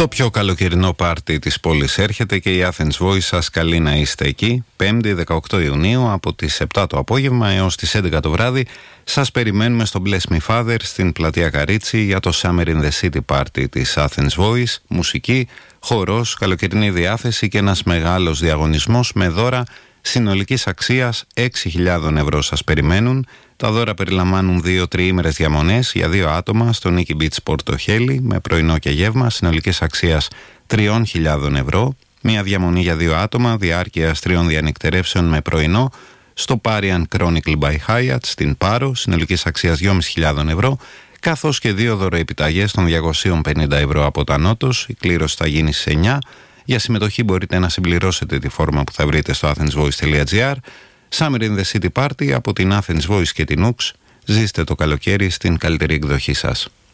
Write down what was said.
Το πιο καλοκαιρινό πάρτι της πόλης έρχεται και η Athens Voice σας καλεί να είστε εκεί. 5η 18 Ιουνίου από τις 7 το απόγευμα έως τις 11 το βράδυ σας περιμένουμε στο Bless Me Father στην πλατεία Καρίτσι για το Summer in the City Party της Athens Voice. Μουσική, χορός, καλοκαιρινή διάθεση και ένας μεγάλος διαγωνισμός με δώρα συνολικής αξίας 6.000 ευρώ σας περιμένουν. Τα δώρα περιλαμβάνουν 2 τριήμερες διαμονές για 2 άτομα στο Nikki Beach Πορτοχέλη με πρωινό και γεύμα συνολικής αξίας 3.000 ευρώ. Μια διαμονή για 2 άτομα διάρκειας 3 διανυκτερεύσεων με πρωινό στο Parian Chronicle by Hyatt στην Πάρο συνολικής αξίας 2.500 ευρώ, καθώς και 2 δωροεπιταγές των 250 ευρώ από τα Νότος. Η κλήρωση θα γίνει στις 9. Για συμμετοχή μπορείτε να συμπληρώσετε τη φόρμα που θα βρείτε στο athensvoice.gr. Summer in the City Party από την Athens Voice και την Ux. Ζήστε το καλοκαίρι στην καλύτερη εκδοχή σας.